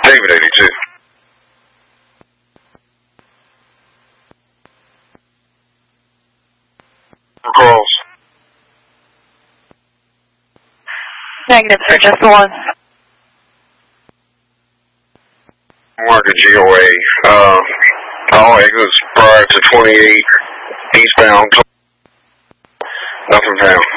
David 82. Calls. Negative, sir, just the one. Market GOA. All exits prior to 28 eastbound. Nothing found.